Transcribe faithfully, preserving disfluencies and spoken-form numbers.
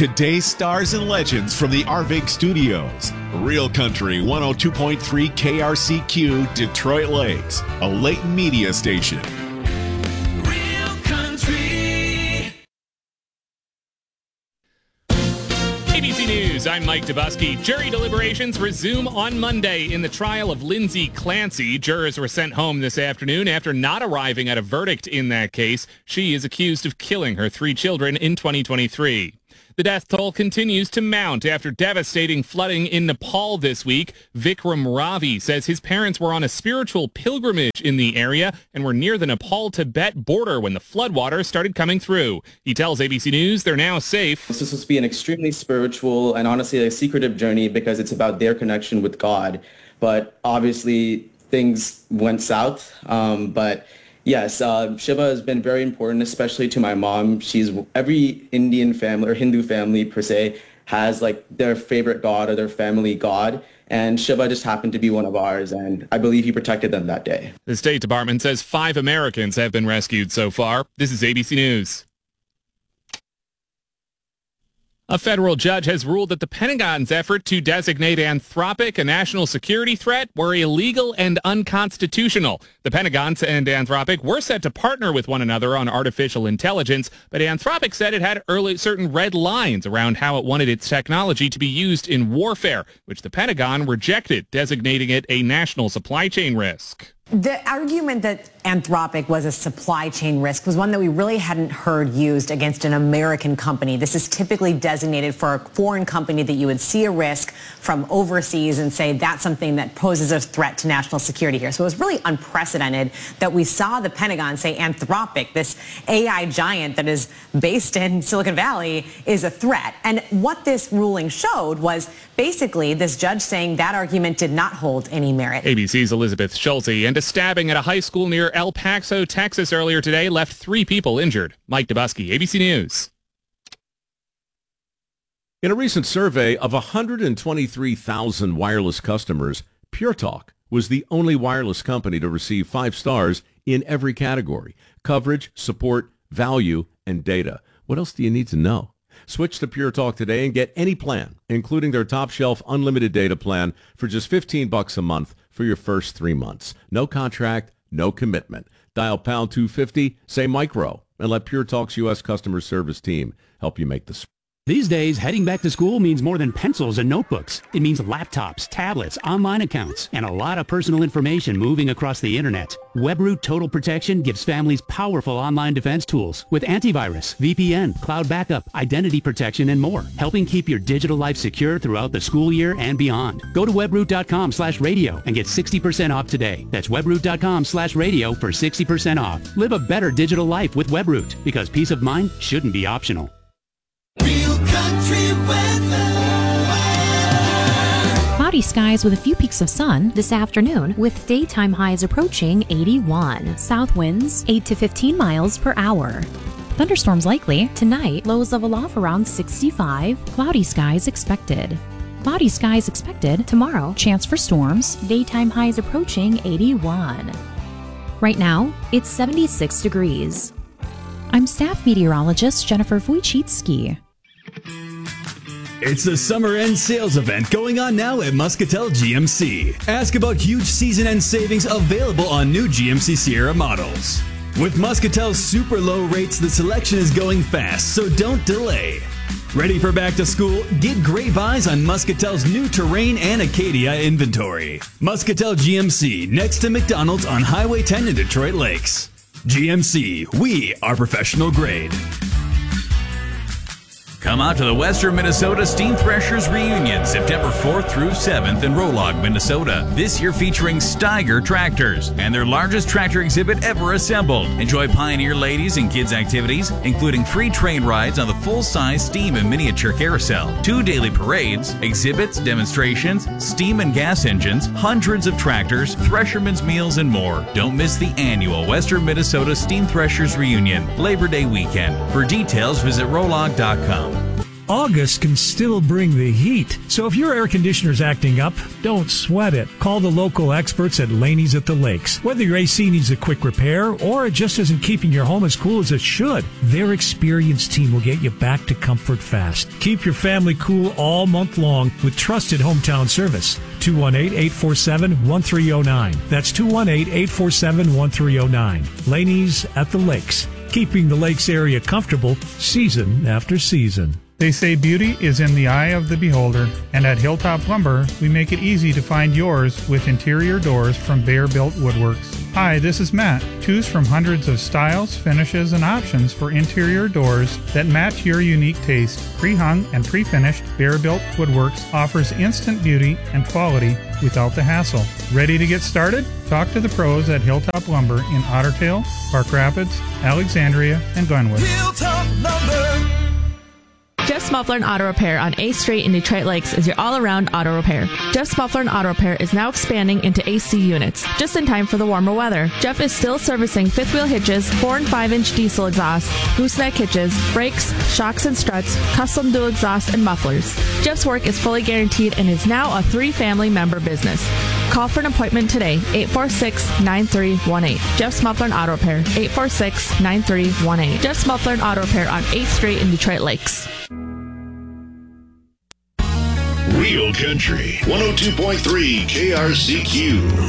today's stars and legends from the Arvig Studios. Real Country one oh two point three K R C Q, Detroit Lakes, a Leighton Media station. Real Country. A B C News, I'm Mike Dubusky. Jury deliberations resume on Monday in the trial of Lindsay Clancy. Jurors were sent home this afternoon after not arriving at a verdict in that case. She is accused of killing her three children in twenty twenty-three. The death toll continues to mount after devastating flooding in Nepal this week. Vikram Ravi says his parents were on a spiritual pilgrimage in the area and were near the Nepal-Tibet border when the floodwaters started coming through. He tells A B C News they're now safe. This is supposed to be an extremely spiritual and honestly a secretive journey because it's about their connection with God. But obviously things went south. Um, but Yes, uh, Shiva has been very important, especially to my mom. She's every Indian family or Hindu family per se has like their favorite god or their family god. And Shiva just happened to be one of ours. And I believe he protected them that day. The State Department says five Americans have been rescued so far. This is A B C News. A federal judge has ruled that the Pentagon's effort to designate Anthropic a national security threat were illegal and unconstitutional. The Pentagon and Anthropic were set to partner with one another on artificial intelligence, but Anthropic said it had early certain red lines around how it wanted its technology to be used in warfare, which the Pentagon rejected, designating it a national supply chain risk. The argument that Anthropic was a supply chain risk was one that we really hadn't heard used against an American company. This is typically designated for a foreign company that you would see a risk from overseas and say that's something that poses a threat to national security here. So it was really unprecedented that we saw the Pentagon say Anthropic, this A I giant that is based in Silicon Valley, is a threat. And what this ruling showed was basically this judge saying that argument did not hold any merit. A B C's Elizabeth Schulte. And a stabbing at a high school near El Paso, Texas earlier today left three people injured. Mike Dubusky, A B C News. In a recent survey of one hundred twenty-three thousand wireless customers, Pure Talk was the only wireless company to receive five stars in every category: coverage, support, value, and data. What else do you need to know? Switch to Pure Talk today and get any plan, including their top shelf unlimited data plan for just fifteen bucks a month for your first three months. No contract, no commitment. Dial pound two fifty, say micro, and let Pure Talk's U S customer service team help you make the switch. These days, heading back to school means more than pencils and notebooks. It means laptops, tablets, online accounts, and a lot of personal information moving across the internet. WebRoot Total Protection gives families powerful online defense tools with antivirus, V P N, cloud backup, identity protection, and more, helping keep your digital life secure throughout the school year and beyond. Go to webroot.com slash radio and get sixty percent off today. That's webroot.com slash radio for sixty percent off. Live a better digital life with WebRoot, because peace of mind shouldn't be optional. Real Country weather. Cloudy skies with a few peaks of sun this afternoon, with daytime highs approaching eighty-one. South winds eight to fifteen miles per hour. Thunderstorms likely tonight, lows level off around sixty-five. Cloudy skies expected. Cloudy skies expected tomorrow. Chance for storms. Daytime highs approaching eighty-one. Right now, it's seventy-six degrees. I'm staff meteorologist Jennifer Wojcicki. It's the summer end sales event going on now at Muscatel G M C. Ask about huge season end savings available on new G M C Sierra models. With Muscatel's super low rates, the selection is going fast, so don't delay. Ready for back to school? Get great buys on Muscatel's new Terrain and Acadia inventory. Muscatel G M C, next to McDonald's on Highway ten in Detroit Lakes. G M C, we are professional grade. Come out to the Western Minnesota Steam Threshers Reunion, September fourth through seventh in Rolog, Minnesota. This year featuring Steiger tractors and their largest tractor exhibit ever assembled. Enjoy Pioneer ladies and kids activities, including free train rides on the full-size steam and miniature carousel, two daily parades, exhibits, demonstrations, steam and gas engines, hundreds of tractors, threshermen's meals, and more. Don't miss the annual Western Minnesota Steam Threshers Reunion, Labor Day weekend. For details, visit rolog dot com. August can still bring the heat. So if your air conditioner's acting up, don't sweat it. Call the local experts at Laney's at the Lakes. Whether your A C needs a quick repair or it just isn't keeping your home as cool as it should, their experienced team will get you back to comfort fast. Keep your family cool all month long with trusted hometown service. two one eight, eight four seven, one three zero nine. That's two one eight, eight four seven, one three zero nine. Laney's at the Lakes. Keeping the Lakes area comfortable season after season. They say beauty is in the eye of the beholder, and at Hilltop Lumber, we make it easy to find yours with interior doors from Bear Built Woodworks. Hi, this is Matt. Choose from hundreds of styles, finishes, and options for interior doors that match your unique taste. Pre-hung and pre-finished, Bear Built Woodworks offers instant beauty and quality without the hassle. Ready to get started? Talk to the pros at Hilltop Lumber in Otter Tail, Park Rapids, Alexandria, and Glenwood. Hilltop Lumber. Jeff's Muffler and Auto Repair on eighth Street in Detroit Lakes is your all-around auto repair. Jeff's Muffler and Auto Repair is now expanding into A C units, just in time for the warmer weather. Jeff is still servicing fifth wheel hitches, four and five inch diesel exhausts, gooseneck hitches, brakes, shocks and struts, custom dual exhausts, and mufflers. Jeff's work is fully guaranteed and is now a three-family member business. Call for an appointment today, eight four six, nine three one eight. Jeff's Muffler and Auto Repair, eight four six, nine three one eight. Jeff's Muffler and Auto Repair on eighth Street in Detroit Lakes. Real Country one oh two point three K R C Q.